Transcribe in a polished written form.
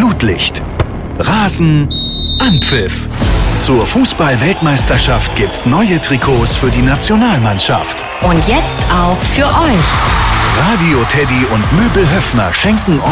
Flutlicht. Rasen, Anpfiff. Zur Fußball-Weltmeisterschaft gibt's neue Trikots für die Nationalmannschaft. Und jetzt auch für euch. Radio Teddy und Möbel Höffner schenken